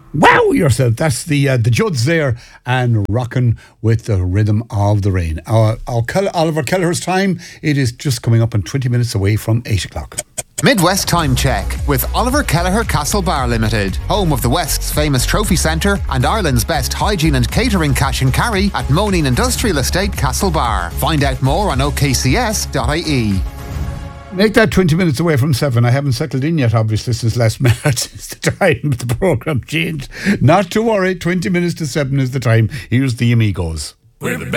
Wow yourself. That's the Judds there and rocking with the rhythm of the rain. Oliver Kelleher's time, it is just coming up in 20 minutes away from 8 o'clock. Midwest Time Check with Oliver Kelleher Castle Bar Limited, home of the West's famous trophy centre and Ireland's best hygiene and catering cash and carry at Moneen Industrial Estate Castle Bar. Find out more on okcs.ie. Make that 20 minutes away from 7. I haven't settled in yet, obviously, since last March. Since the time the programme changed. Not to worry, 20 minutes to 7 is the time. Here's the Amigos. We're the